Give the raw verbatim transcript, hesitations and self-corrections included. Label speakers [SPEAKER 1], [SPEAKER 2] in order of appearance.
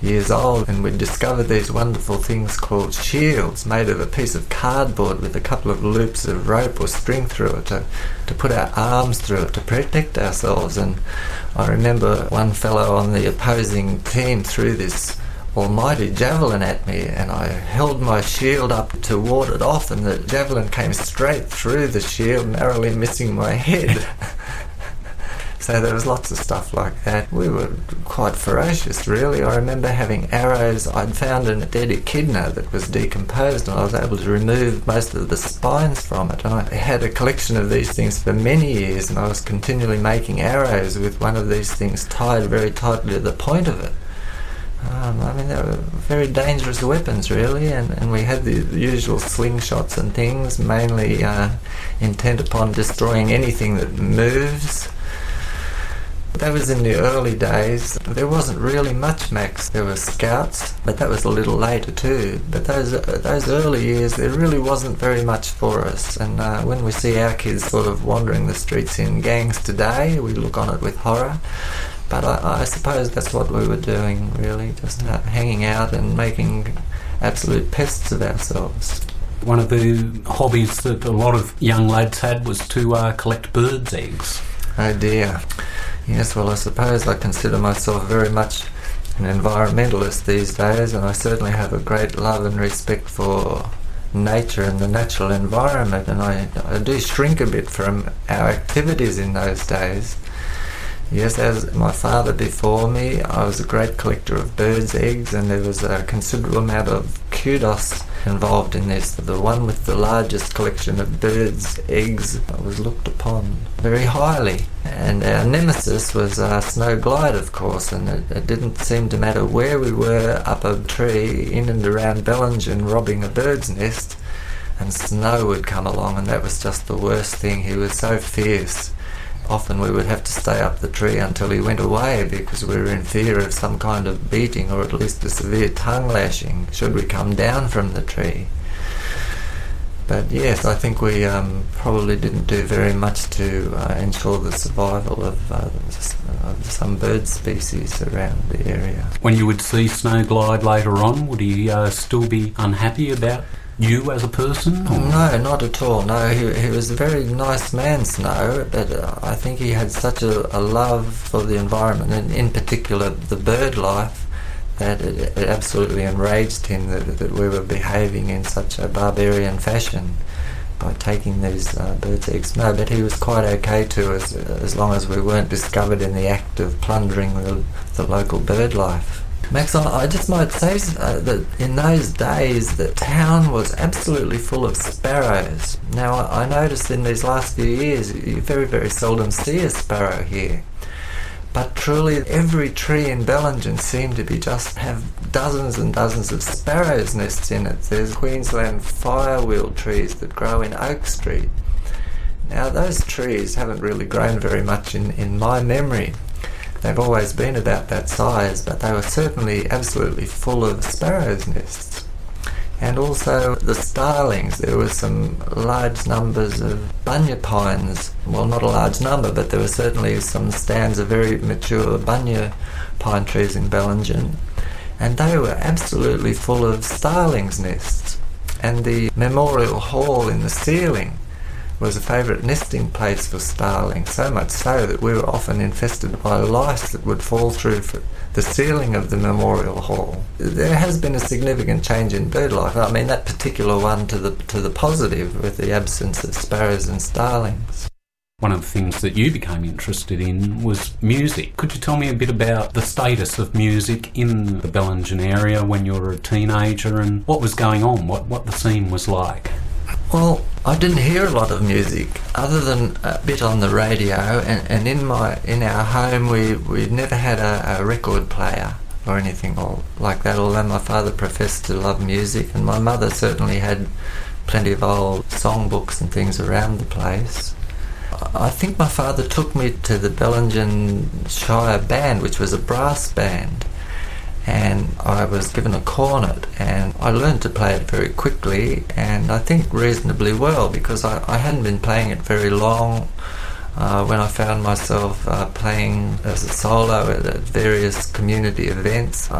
[SPEAKER 1] years old, and we discovered these wonderful things called shields made of a piece of cardboard with a couple of loops of rope or string through it to, to put our arms through it to protect ourselves. And I remember one fellow on the opposing team threw this almighty javelin at me, and I held my shield up to ward it off, and the javelin came straight through the shield, narrowly missing my head. So there was lots of stuff like that. We were quite ferocious, really. I remember having arrows. I'd found a dead echidna that was decomposed, and I was able to remove most of the spines from it. And I had a collection of these things for many years, and I was continually making arrows with one of these things tied very tightly to the point of it. Um, I mean, they were very dangerous weapons, really, and, and we had the usual slingshots and things, mainly uh, intent upon destroying anything that moves. That was in the early days. There wasn't really much Max. There were scouts, but that was a little later too. But those those early years, there really wasn't very much for us. And uh, when we see our kids sort of wandering the streets in gangs today, we look on it with horror. But I, I suppose that's what we were doing, really, just uh, hanging out and making absolute pests of ourselves.
[SPEAKER 2] One of the hobbies that a lot of young lads had was to uh, collect birds' eggs.
[SPEAKER 1] Oh dear. Yes, well, I suppose I consider myself very much an environmentalist these days, and I certainly have a great love and respect for nature and the natural environment, and I, I do shrink a bit from our activities in those days. Yes, as my father before me, I was a great collector of birds' eggs, and there was a considerable amount of kudos involved in this. The one with the largest collection of birds' eggs was looked upon very highly. And our nemesis was uh, Snow Glide, of course, and it, it didn't seem to matter where we were up a tree in and around Bellingen robbing a bird's nest, and Snow would come along, and that was just the worst thing. He was so fierce. Often we would have to stay up the tree until he went away because we were in fear of some kind of beating, or at least a severe tongue lashing should we come down from the tree. But yes, I think we um, probably didn't do very much to uh, ensure the survival of, uh, of some bird species around the area.
[SPEAKER 2] When you would see Snow Glide later on, would he uh, still be unhappy about you as a person? Or?
[SPEAKER 1] No, not at all. No, he, he was a very nice man, Snow, but uh, I think he had such a, a love for the environment, and in particular the bird life, that it, it absolutely enraged him that, that we were behaving in such a barbarian fashion by taking these uh, birds' eggs. No, but he was quite okay to us as long as we weren't discovered in the act of plundering the, the local bird life. Max, I just might say uh, that in those days the town was absolutely full of sparrows. Now, I noticed in these last few years you very, very seldom see a sparrow here. But truly every tree in Bellingen seemed to be just have dozens and dozens of sparrows' nests in it. There's Queensland firewheel trees that grow in Oak Street. Now, those trees haven't really grown very much in, in my memory. They've always been about that size, but they were certainly absolutely full of sparrows' nests. And also the starlings. There were some large numbers of bunya pines. Well, not a large number, but there were certainly some stands of very mature bunya pine trees in Bellingen. And they were absolutely full of starlings' nests. And the memorial hall in the ceiling was a favourite nesting place for starlings, so much so that we were often infested by lice that would fall through the ceiling of the memorial hall. There has been a significant change in bird life. I mean, that particular one to the to the positive, with the absence of sparrows and starlings.
[SPEAKER 2] One of the things that you became interested in was music. Could you tell me a bit about the status of music in the Bellingen area when you were a teenager, and what was going on, what, what the scene was like?
[SPEAKER 1] Well, I didn't hear a lot of music other than a bit on the radio, and, and in my in our home we we never had a, a record player or anything or like that, although my father professed to love music, and my mother certainly had plenty of old songbooks and things around the place. I think my father took me to the Bellingen Shire Band, which was a brass band, and I was given a cornet, and I learned to play it very quickly, and I think reasonably well, because I, I hadn't been playing it very long uh, when I found myself uh, playing as a solo at, at various community events.